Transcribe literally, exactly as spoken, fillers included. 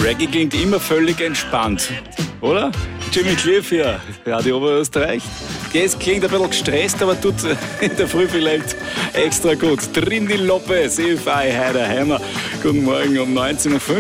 Reggae klingt immer völlig entspannt, oder? Jimmy Cliff hier, Radio Oberösterreich. Es klingt ein bisschen gestresst, aber tut in der Früh vielleicht extra gut. Trindy Lopez, If I Had a Hammer. Guten Morgen um neunzehn Uhr fünf.